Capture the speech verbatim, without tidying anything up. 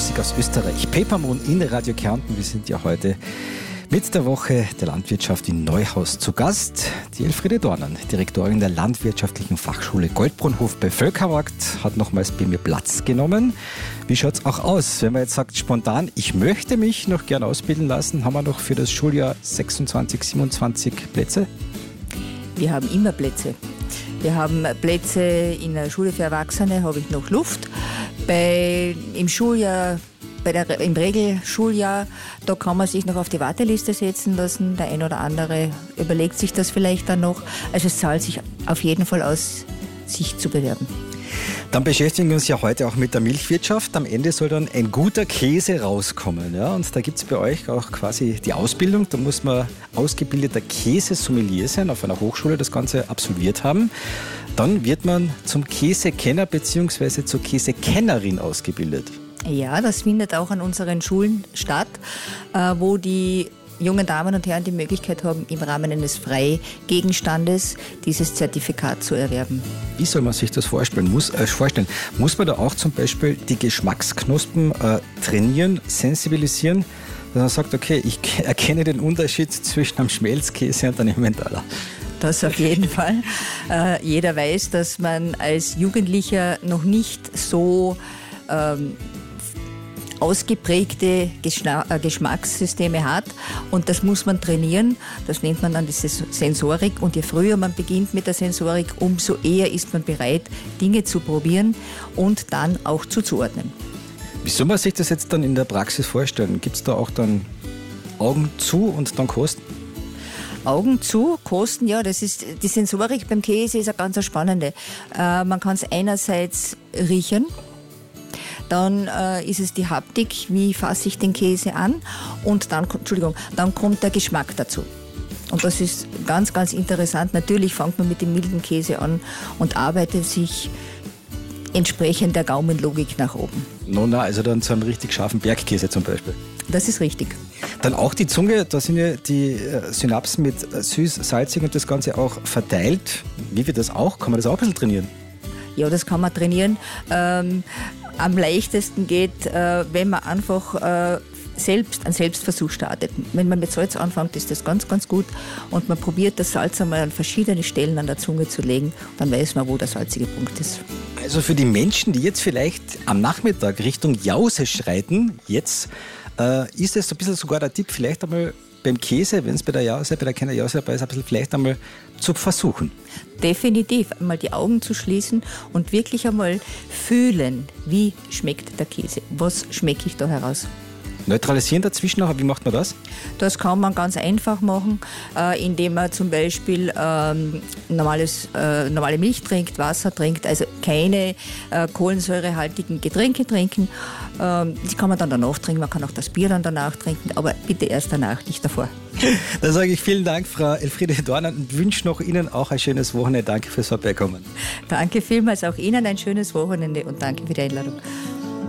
Musik aus Österreich. Papermoon in Radio Kärnten. Wir sind ja heute mit der Woche der Landwirtschaft in Neuhaus zu Gast. Die Elfriede Dornan, Direktorin der Landwirtschaftlichen Fachschule Goldbrunhof bei Völkermarkt, hat nochmals bei mir Platz genommen. Wie schaut es auch aus, wenn man jetzt sagt, spontan, ich möchte mich noch gern ausbilden lassen, haben wir noch für das Schuljahr sechsundzwanzig, siebenundzwanzig Plätze? Wir haben immer Plätze. Wir haben Plätze in der Schule für Erwachsene, habe ich noch Luft. Bei, Im Schuljahr, bei der, im Regelschuljahr, da kann man sich noch auf die Warteliste setzen lassen. Der ein oder andere überlegt sich das vielleicht dann noch. Also es zahlt sich auf jeden Fall aus, sich zu bewerben. Dann beschäftigen wir uns ja heute auch mit der Milchwirtschaft. Am Ende soll dann ein guter Käse rauskommen. Ja? Und da gibt es bei euch auch quasi die Ausbildung. Da muss man ausgebildeter Käsesommelier sein, auf einer Hochschule das Ganze absolviert haben. Dann wird man zum Käsekenner bzw. zur Käsekennerin ausgebildet. Ja, das findet auch an unseren Schulen statt, wo die jungen Damen und Herren die Möglichkeit haben, im Rahmen eines Freigegenstandes dieses Zertifikat zu erwerben. Wie soll man sich das vorstellen? Muss, äh, vorstellen? Muss man da auch zum Beispiel die Geschmacksknospen äh, trainieren, sensibilisieren, dass man sagt, okay, ich erkenne den Unterschied zwischen einem Schmelzkäse und einem Emmentaler? Das auf jeden Fall. Äh, jeder weiß, dass man als Jugendlicher noch nicht so ähm, ausgeprägte Geschmackssysteme hat und das muss man trainieren. Das nennt man dann die Sensorik und je früher man beginnt mit der Sensorik, umso eher ist man bereit, Dinge zu probieren und dann auch zuzuordnen. Wie soll man sich das jetzt dann in der Praxis vorstellen? Gibt es da auch dann Augen zu und dann kosten? Augen zu, kosten, ja, das ist, die Sensorik beim Käse ist eine ganz spannende. Äh, man kann es einerseits riechen. Dann äh, ist es die Haptik, wie fasse ich den Käse an und dann, Entschuldigung, dann kommt der Geschmack dazu. Und das ist ganz, ganz interessant. Natürlich fängt man mit dem milden Käse an und arbeitet sich entsprechend der Gaumenlogik nach oben. No, na, also dann zu einem richtig scharfen Bergkäse zum Beispiel. Das ist richtig. Dann auch die Zunge, da sind ja die Synapsen mit süß, salzig und das Ganze auch verteilt. Wie wird das auch? Kann man das auch ein bisschen trainieren? Ja, das kann man trainieren. Ähm, am leichtesten geht, äh, wenn man einfach äh, selbst einen Selbstversuch startet. Wenn man mit Salz anfängt, ist das ganz, ganz gut. Und man probiert das Salz einmal an verschiedene Stellen an der Zunge zu legen. Dann weiß man, wo der salzige Punkt ist. Also für die Menschen, die jetzt vielleicht am Nachmittag Richtung Jause schreiten, jetzt äh, ist es so ein bisschen sogar der Tipp, vielleicht einmal beim Käse, wenn es bei der Jause, bei der Kenner Jause dabei ist, ein bisschen vielleicht einmal zu versuchen. Definitiv, einmal die Augen zu schließen und wirklich einmal fühlen, wie schmeckt der Käse, was schmecke ich da heraus. Neutralisieren dazwischen noch, wie macht man das? Das kann man ganz einfach machen, äh, indem man zum Beispiel ähm, normales, äh, normale Milch trinkt, Wasser trinkt, also keine äh, kohlensäurehaltigen Getränke trinken. Ähm, die kann man dann danach trinken, man kann auch das Bier dann danach trinken, aber bitte erst danach, nicht davor. Dann sage ich vielen Dank, Frau Elfriede Dornan, und wünsche noch Ihnen auch ein schönes Wochenende. Danke fürs Vorbeikommen. Danke vielmals, auch Ihnen ein schönes Wochenende und danke für die Einladung.